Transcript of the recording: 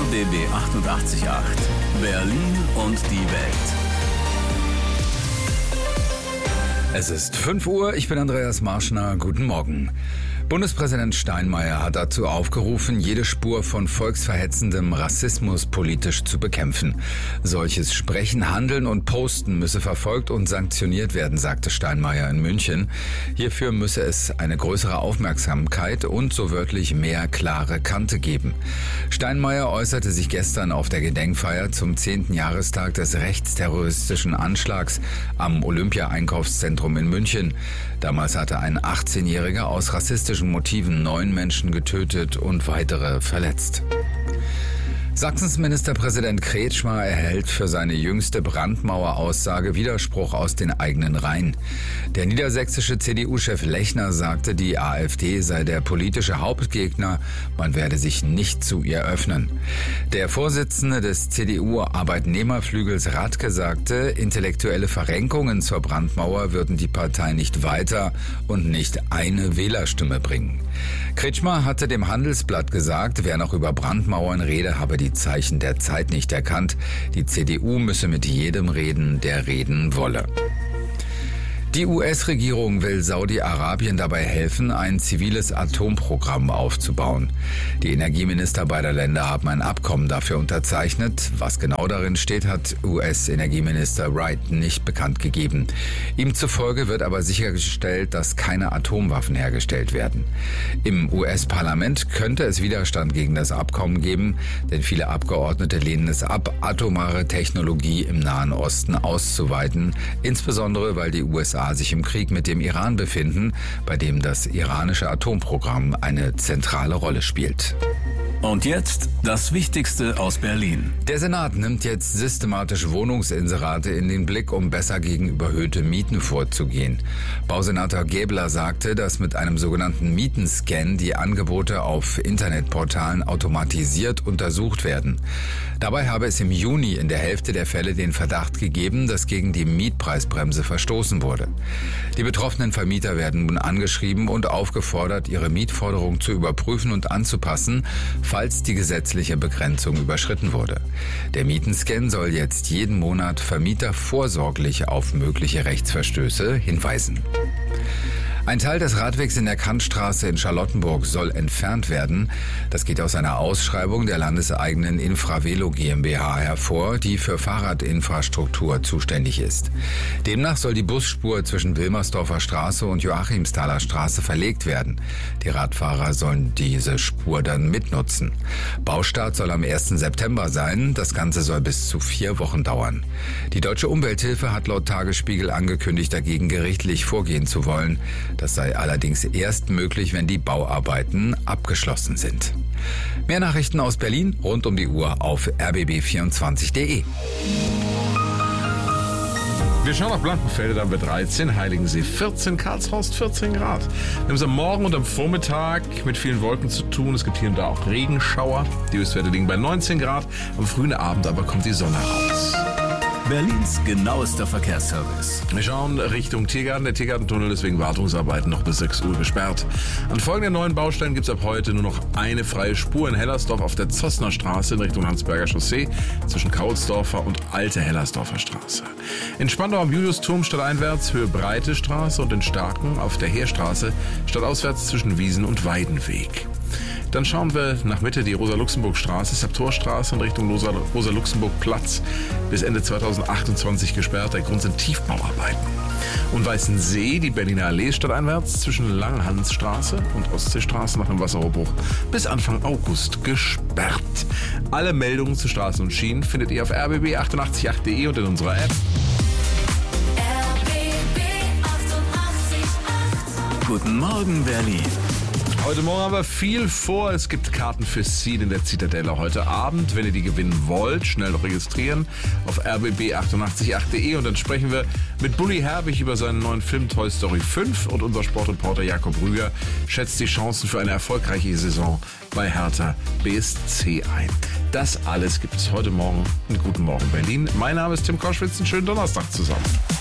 RBB 888, Berlin und die Welt. Es ist 5 Uhr, ich bin Andreas Marschner, guten Morgen. Bundespräsident Steinmeier hat dazu aufgerufen, jede Spur von volksverhetzendem Rassismus politisch zu bekämpfen. Solches Sprechen, Handeln und Posten müsse verfolgt und sanktioniert werden, sagte Steinmeier in München. Hierfür müsse es eine größere Aufmerksamkeit und so wörtlich mehr klare Kante geben. Steinmeier äußerte sich gestern auf der Gedenkfeier zum 10. Jahrestag des rechtsterroristischen Anschlags am Olympia-Einkaufszentrum in München. Damals hatte ein 18-Jähriger aus rassistischen Motiven 9 Menschen getötet und weitere verletzt. Sachsens Ministerpräsident Kretschmer erhält für seine jüngste Brandmauer-Aussage Widerspruch aus den eigenen Reihen. Der niedersächsische CDU-Chef Lechner sagte, die AfD sei der politische Hauptgegner, man werde sich nicht zu ihr öffnen. Der Vorsitzende des CDU-Arbeitnehmerflügels Radke sagte, intellektuelle Verrenkungen zur Brandmauer würden die Partei nicht weiter und nicht eine Wählerstimme bringen. Kretschmer hatte dem Handelsblatt gesagt, wer noch über Brandmauern rede, habe die Zeichen der Zeit nicht erkannt. Die CDU müsse mit jedem reden, der reden wolle. Die US-Regierung will Saudi-Arabien dabei helfen, ein ziviles Atomprogramm aufzubauen. Die Energieminister beider Länder haben ein Abkommen dafür unterzeichnet. Was genau darin steht, hat US-Energieminister Wright nicht bekannt gegeben. Ihm zufolge wird aber sichergestellt, dass keine Atomwaffen hergestellt werden. Im US-Parlament könnte es Widerstand gegen das Abkommen geben, denn viele Abgeordnete lehnen es ab, atomare Technologie im Nahen Osten auszuweiten, insbesondere weil die USA sich im Krieg mit dem Iran befinden, bei dem das iranische Atomprogramm eine zentrale Rolle spielt. Und jetzt das Wichtigste aus Berlin. Der Senat nimmt jetzt systematisch Wohnungsinserate in den Blick, um besser gegen überhöhte Mieten vorzugehen. Bausenator Gäbler sagte, dass mit einem sogenannten Mietenscan die Angebote auf Internetportalen automatisiert untersucht werden. Dabei habe es im Juni in der Hälfte der Fälle den Verdacht gegeben, dass gegen die Mietpreisbremse verstoßen wurde. Die betroffenen Vermieter werden nun angeschrieben und aufgefordert, ihre Mietforderung zu überprüfen und anzupassen, falls die gesetzliche Begrenzung überschritten wurde. Der Mietenscan soll jetzt jeden Monat Vermieter vorsorglich auf mögliche Rechtsverstöße hinweisen. Ein Teil des Radwegs in der Kantstraße in Charlottenburg soll entfernt werden. Das geht aus einer Ausschreibung der landeseigenen Infravelo GmbH hervor, die für Fahrradinfrastruktur zuständig ist. Demnach soll die Busspur zwischen Wilmersdorfer Straße und Joachimsthaler Straße verlegt werden. Die Radfahrer sollen diese Spur dann mitnutzen. Baustart soll am 1. September sein. Das Ganze soll bis zu 4 Wochen dauern. Die Deutsche Umwelthilfe hat laut Tagesspiegel angekündigt, dagegen gerichtlich vorgehen zu wollen. Das sei allerdings erst möglich, wenn die Bauarbeiten abgeschlossen sind. Mehr Nachrichten aus Berlin rund um die Uhr auf rbb24.de. Wir schauen nach Blankenfelde, dann wird 13, Heiligensee 14, Karlshorst 14 Grad. Wir haben es am Morgen und am Vormittag mit vielen Wolken zu tun. Es gibt hier und da auch Regenschauer. Die Höchstwerte liegen bei 19 Grad. Am frühen Abend aber kommt die Sonne raus. Berlins genauester Verkehrsservice. Wir schauen Richtung Tiergarten. Der Tiergartentunnel ist wegen Wartungsarbeiten noch bis 6 Uhr gesperrt. An folgenden neuen Baustellen gibt es ab heute nur noch eine freie Spur in Hellersdorf auf der Zossner Straße in Richtung Hansberger Chaussee zwischen Kaulsdorfer und Alte Hellersdorfer Straße. In Spandau am Juliusturm stadteinwärts Höhe Breite Straße und in Starken auf der Heerstraße stadtauswärts zwischen Wiesen und Weidenweg. Dann schauen wir nach Mitte die Rosa-Luxemburg-Straße, Saptorstraße in Richtung Rosa-Luxemburg-Platz. Bis Ende 2028 gesperrt. Der Grund sind Tiefbauarbeiten. Und Weißensee, die Berliner Allee stadteinwärts zwischen Langhansstraße und Ostseestraße nach dem Wasserrohrbruch bis Anfang August gesperrt. Alle Meldungen zu Straßen und Schienen findet ihr auf rbb888.de und in unserer App. RBB 888. Guten Morgen, Berlin. Heute Morgen haben wir viel vor. Es gibt Karten für Scene in der Zitadelle heute Abend. Wenn ihr die gewinnen wollt, schnell noch registrieren auf rbb888.de und dann sprechen wir mit Bully Herbig über seinen neuen Film Toy Story 5 und unser Sportreporter Jakob Rüger schätzt die Chancen für eine erfolgreiche Saison bei Hertha BSC ein. Das alles gibt es heute Morgen in Guten Morgen Berlin. Mein Name ist Tim Koschwitz. Einen schönen Donnerstag zusammen.